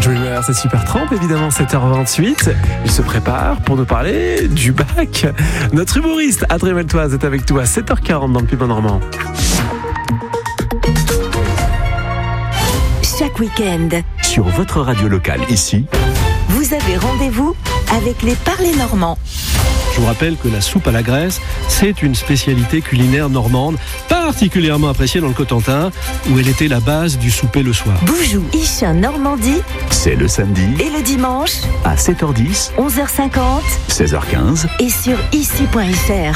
Dreamer, c'est Supertramp, évidemment, 7h28. Il se prépare pour nous parler du bac. Notre humoriste, Adrien Meltoise, est avec toi à 7h40 dans le Pub Normand. Chaque week-end, sur votre radio locale ici, vous avez rendez-vous avec les Parlers Normands. Je vous rappelle que la soupe à la graisse, c'est une spécialité culinaire normande, particulièrement appréciée dans le Cotentin, où elle était la base du souper le soir. Boujou, Ichin, Normandie, c'est le samedi et le dimanche, à 7h10, 11h50, 16h15, et sur ici.fr.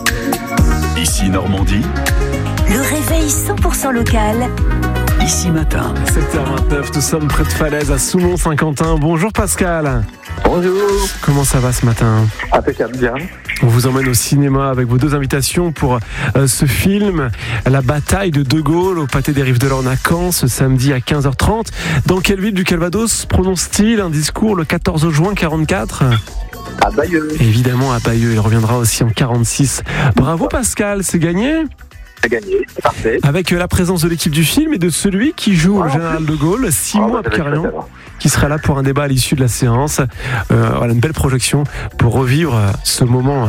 Ici Normandie, le réveil 100% local. Ici matin. 7h29, nous sommes près de Falaise, à Soumont-Saint-Quentin. Bonjour Pascal. Bonjour. Comment ça va ce matin ? Impeccable, bien. On vous emmène au cinéma avec vos deux invitations pour ce film, La bataille de De Gaulle, au Pâté des Rives de l'Orne à Caen, ce samedi à 15h30. Dans quelle ville du Calvados prononce-t-il un discours le 14 juin 44 ? À Bayeux. Évidemment à Bayeux, il reviendra aussi en 46. Bravo Pascal, c'est gagné ? C'est gagné, c'est parfait. Avec la présence de l'équipe du film et de celui qui joue le général de Gaulle, Simon Abkarian, qui sera là pour un débat à l'issue de la séance. Voilà une belle projection pour revivre ce moment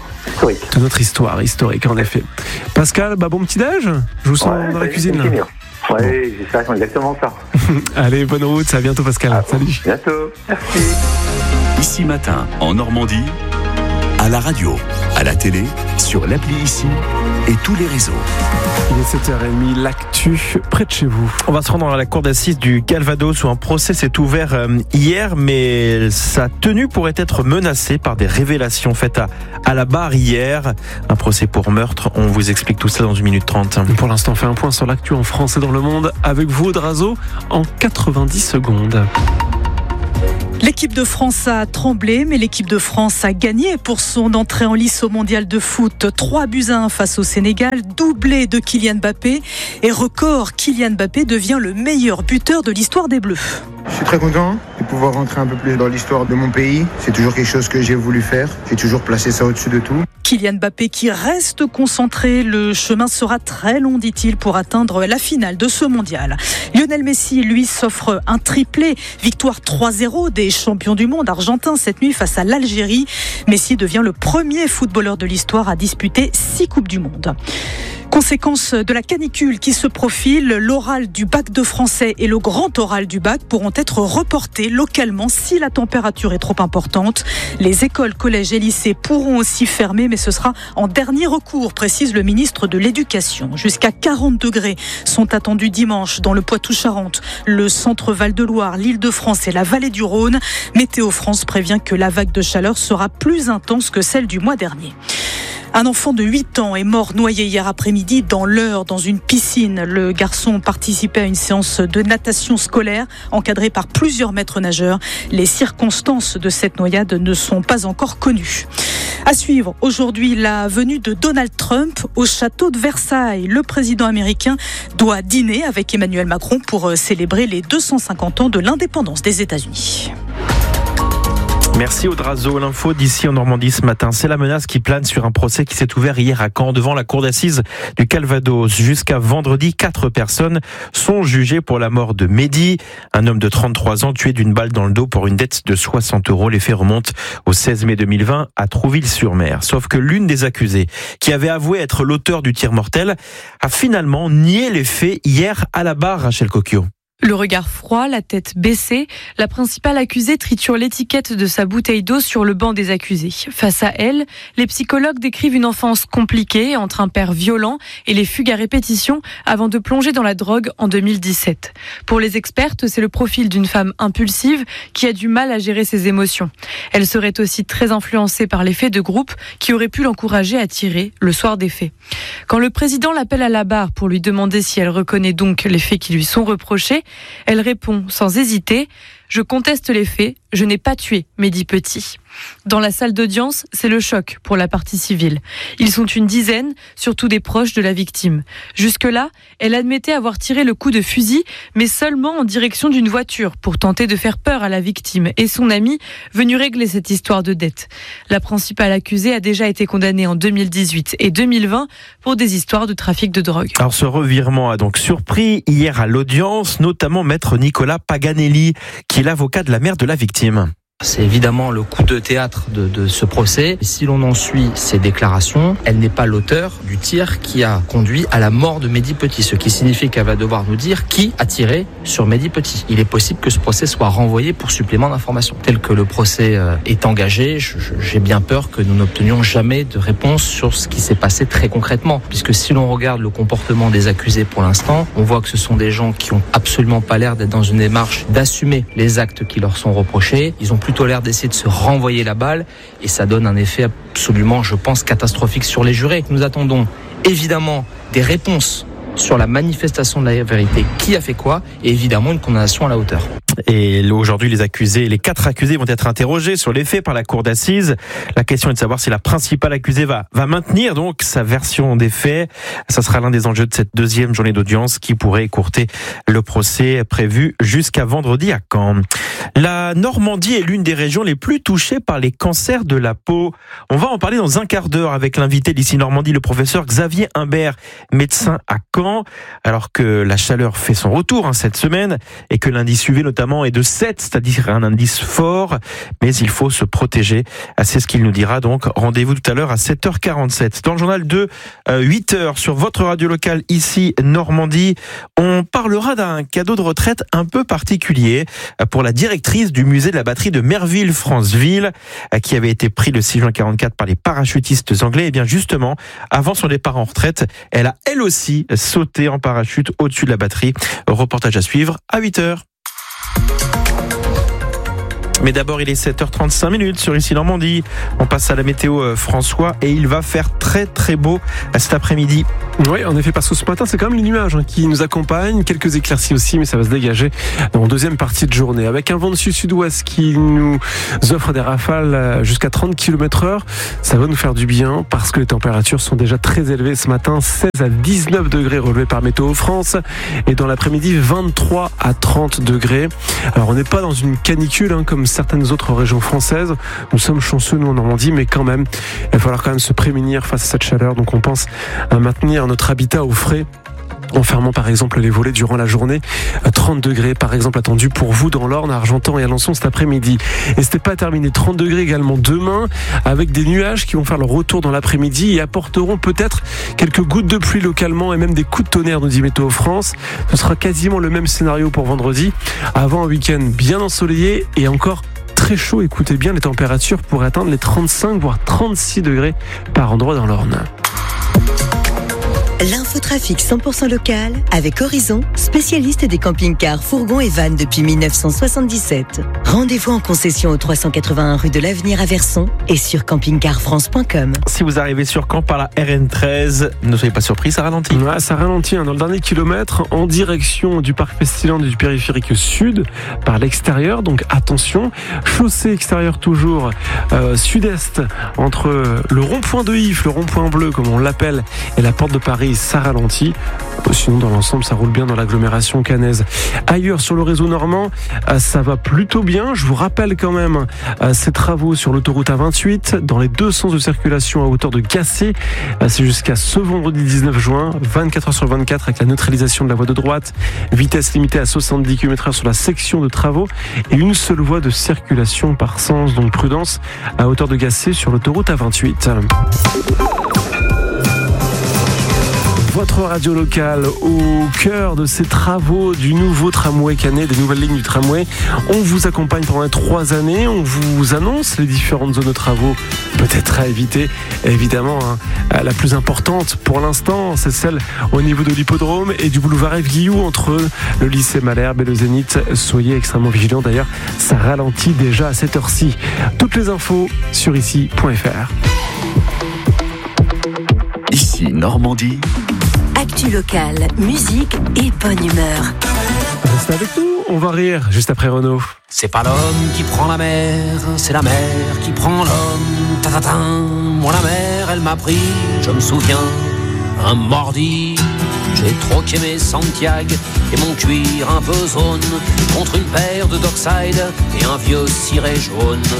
de notre histoire historique, en effet. Pascal, bon petit-déj ? Je vous sens dans la cuisine. Là. Oui, j'espère qu'on est exactement ça. Allez, bonne route, à bientôt Pascal. Salut. Bientôt, merci. Ici matin, en Normandie, à la radio, à la télé, sur l'appli Ici et tous les réseaux. Il est 7h30, l'actu près de chez vous. On va se rendre à la cour d'assises du Calvados où un procès s'est ouvert hier, mais sa tenue pourrait être menacée par des révélations faites à la barre hier. Un procès pour meurtre, on vous explique tout ça dans 1 minute 30. Pour l'instant, on fait un point sur l'actu en France et dans le monde avec vous, Drazo, en 90 secondes. L'équipe de France a tremblé, mais l'équipe de France a gagné pour son entrée en lice au mondial de foot. 3-1 face au Sénégal, doublé de Kylian Mbappé. Et record, Kylian Mbappé devient le meilleur buteur de l'histoire des Bleus. Je suis très content de pouvoir rentrer un peu plus dans l'histoire de mon pays. C'est toujours quelque chose que j'ai voulu faire. J'ai toujours placé ça au-dessus de tout. Kylian Mbappé qui reste concentré. Le chemin sera très long, dit-il, pour atteindre la finale de ce mondial. Lionel Messi, lui, s'offre un triplé. Victoire 3-0 des champions du monde argentins cette nuit face à l'Algérie. Messi devient le premier footballeur de l'histoire à disputer 6 Coupes du Monde. Conséquence de la canicule qui se profile, l'oral du bac de français et le grand oral du bac pourront être reportés localement si la température est trop importante. Les écoles, collèges et lycées pourront aussi fermer, mais ce sera en dernier recours, précise le ministre de l'Éducation. Jusqu'à 40 degrés sont attendus dimanche dans le Poitou-Charentes, le centre Val-de-Loire, l'Île-de-France et la vallée du Rhône. Météo France prévient que la vague de chaleur sera plus intense que celle du mois dernier. Un enfant de 8 ans est mort noyé hier après-midi dans l'Eure, dans une piscine. Le garçon participait à une séance de natation scolaire encadrée par plusieurs maîtres nageurs. Les circonstances de cette noyade ne sont pas encore connues. À suivre aujourd'hui la venue de Donald Trump au château de Versailles. Le président américain doit dîner avec Emmanuel Macron pour célébrer les 250 ans de l'indépendance des États-Unis. Merci Audrazo. L'info d'ici en Normandie ce matin, c'est la menace qui plane sur un procès qui s'est ouvert hier à Caen devant la cour d'assises du Calvados. Jusqu'à vendredi, 4 personnes sont jugées pour la mort de Mehdi, un homme de 33 ans tué d'une balle dans le dos pour une dette de 60 €. Les faits remontent au 16 mai 2020 à Trouville-sur-Mer. Sauf que l'une des accusées, qui avait avoué être l'auteur du tir mortel, a finalement nié les faits hier à la barre, Rachel Cocchio. Le regard froid, la tête baissée, la principale accusée triture l'étiquette de sa bouteille d'eau sur le banc des accusés. Face à elle, les psychologues décrivent une enfance compliquée entre un père violent et les fugues à répétition avant de plonger dans la drogue en 2017. Pour les expertes, c'est le profil d'une femme impulsive qui a du mal à gérer ses émotions. Elle serait aussi très influencée par l'effet de groupe qui aurait pu l'encourager à tirer le soir des faits. Quand le président l'appelle à la barre pour lui demander si elle reconnaît donc les faits qui lui sont reprochés, elle répond sans hésiter « Je conteste les faits, je n'ai pas tué Mehdi Petit ». Dans la salle d'audience, c'est le choc pour la partie civile. Ils sont une dizaine, surtout des proches de la victime. Jusque-là, elle admettait avoir tiré le coup de fusil, mais seulement en direction d'une voiture pour tenter de faire peur à la victime et son ami venu régler cette histoire de dette. La principale accusée a déjà été condamnée en 2018 et 2020 pour des histoires de trafic de drogue. Alors ce revirement a donc surpris hier à l'audience, notamment maître Nicolas Paganelli, qui qui est l'avocat de la mère de la victime. C'est évidemment le coup de théâtre de ce procès. Si l'on en suit ses déclarations, elle n'est pas l'auteur du tir qui a conduit à la mort de Mehdi Petit, ce qui signifie qu'elle va devoir nous dire qui a tiré sur Mehdi Petit. Il est possible que ce procès soit renvoyé pour supplément d'informations. Tel que le procès est engagé, j'ai bien peur que nous n'obtenions jamais de réponse sur ce qui s'est passé très concrètement. Puisque si l'on regarde le comportement des accusés pour l'instant, on voit que ce sont des gens qui ont absolument pas l'air d'être dans une démarche d'assumer les actes qui leur sont reprochés. Ils ont plutôt l'air d'essayer de se renvoyer la balle et ça donne un effet absolument, je pense, catastrophique sur les jurés. Nous attendons évidemment des réponses sur la manifestation de la vérité, qui a fait quoi, et évidemment une condamnation à la hauteur. Et aujourd'hui, les 4 accusés vont être interrogés sur les faits par la cour d'assises. La question est de savoir si la principale accusée va maintenir donc sa version des faits. Ça sera l'un des enjeux de cette deuxième journée d'audience qui pourrait écourter le procès prévu jusqu'à vendredi à Caen. La Normandie est l'une des régions les plus touchées par les cancers de la peau. On va en parler dans un quart d'heure avec l'invité d'ici Normandie, le professeur Xavier Humbert, médecin à Caen. Alors que la chaleur fait son retour cette semaine et que l'indice UV notamment est de 7, c'est-à-dire un indice fort, mais il faut se protéger. C'est ce qu'il nous dira donc. Rendez-vous tout à l'heure à 7h47. Dans le journal de 8h sur votre radio locale ici Normandie, on parlera d'un cadeau de retraite un peu particulier pour la directrice du musée de la batterie de Merville-Franceville qui avait été pris le 6 juin 1944 par les parachutistes anglais. Et bien justement, avant son départ en retraite, elle a elle aussi sauté en parachute au-dessus de la batterie. Reportage à suivre à 8h. Mais d'abord, il est 7h35 sur ici Normandie. On passe à la météo, François, et il va faire très très beau cet après-midi. Oui, en effet, parce que ce matin, c'est quand même les nuages qui nous accompagnent. Quelques éclaircies aussi, mais ça va se dégager en deuxième partie de journée. Avec un vent de sud-sud-ouest qui nous offre des rafales jusqu'à 30 km/h, ça va nous faire du bien parce que les températures sont déjà très élevées ce matin. 16 à 19 degrés relevés par Météo France. Et dans l'après-midi, 23 à 30 degrés. Alors, on n'est pas dans une canicule comme certaines autres régions françaises. Nous sommes chanceux, nous, en Normandie, mais quand même, il va falloir quand même se prémunir face à cette chaleur. Donc, on pense à maintenir notre habitat au frais en fermant par exemple les volets durant la journée. 30 degrés par exemple attendus pour vous dans l'Orne, à Argentan et Alençon cet après-midi. Et c'était pas terminé, 30 degrés également demain avec des nuages qui vont faire leur retour dans l'après-midi et apporteront peut-être quelques gouttes de pluie localement et même des coups de tonnerre, nous dit Météo France. Ce sera quasiment le même scénario pour vendredi, avant un week-end bien ensoleillé et encore très chaud. Écoutez bien, les températures pourraient atteindre les 35 voire 36 degrés par endroit dans l'Orne. L'infotrafic 100% local avec Horizon, spécialiste des camping-cars, fourgons et vannes depuis 1977. Rendez-vous en concession au 381 rue de l'Avenir à Verson et sur campingcarfrance.com. Si vous arrivez sur Caen par la RN13, ne soyez pas surpris, ça ralentit. Ouais, ça ralentit dans le dernier kilomètre en direction du parc Festiland et du périphérique sud par l'extérieur, donc attention. Chaussée extérieure toujours sud-est entre le rond-point de Yves, le rond-point bleu comme on l'appelle, et la porte de Paris. Ça ralentit. Sinon, dans l'ensemble, ça roule bien dans l'agglomération caennaise. Ailleurs, sur le réseau normand, ça va plutôt bien. Je vous rappelle quand même ces travaux sur l'autoroute A28 dans les deux sens de circulation à hauteur de Gassé. C'est jusqu'à ce vendredi 19 juin, 24h/24 avec la neutralisation de la voie de droite, vitesse limitée à 70 km/h sur la section de travaux et une seule voie de circulation par sens. Donc prudence à hauteur de Gassé sur l'autoroute A28. Votre radio locale au cœur de ces travaux du nouveau tramway canet, des nouvelles lignes du tramway. On vous accompagne pendant les 3 années. On vous annonce les différentes zones de travaux peut-être à éviter. Évidemment, la plus importante pour l'instant, c'est celle au niveau de l'hippodrome et du boulevard Ève Guilloux entre le lycée Malherbe et le Zénith. Soyez extrêmement vigilants. D'ailleurs, ça ralentit déjà à cette heure-ci. Toutes les infos sur ici.fr. Ici Normandie. Actu locale, musique et bonne humeur. Restez avec nous, on va rire juste après Renaud. C'est pas l'homme qui prend la mer, c'est la mer qui prend l'homme. Ta-ta-ta. Moi la mer, elle m'a pris, je me souviens, un mordi. J'ai troqué mes Santiago et mon cuir un peu zone contre une paire de Dockside et un vieux ciré jaune.